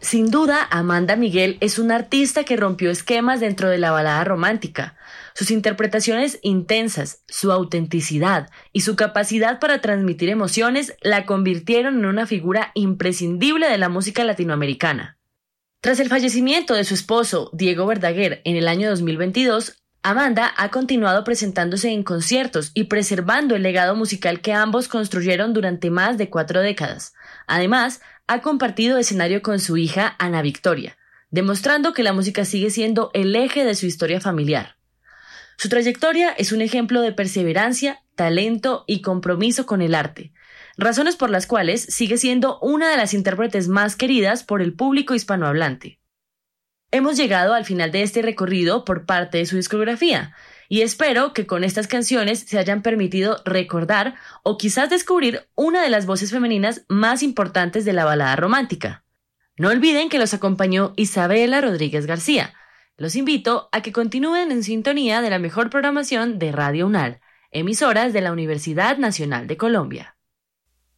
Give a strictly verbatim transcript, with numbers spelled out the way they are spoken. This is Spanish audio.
Sin duda, Amanda Miguel es una artista que rompió esquemas dentro de la balada romántica. Sus interpretaciones intensas, su autenticidad y su capacidad para transmitir emociones la convirtieron en una figura imprescindible de la música latinoamericana. Tras el fallecimiento de su esposo, Diego Verdaguer, en el año dos mil veintidós, Amanda ha continuado presentándose en conciertos y preservando el legado musical que ambos construyeron durante más de cuatro décadas. Además, ha compartido escenario con su hija Ana Victoria, demostrando que la música sigue siendo el eje de su historia familiar. Su trayectoria es un ejemplo de perseverancia, talento y compromiso con el arte, razones por las cuales sigue siendo una de las intérpretes más queridas por el público hispanohablante. Hemos llegado al final de este recorrido por parte de su discografía, y espero que con estas canciones se hayan permitido recordar o quizás descubrir una de las voces femeninas más importantes de la balada romántica. No olviden que los acompañó Isabela Rodríguez García. Los invito a que continúen en sintonía de la mejor programación de Radio UNAL, emisoras de la Universidad Nacional de Colombia.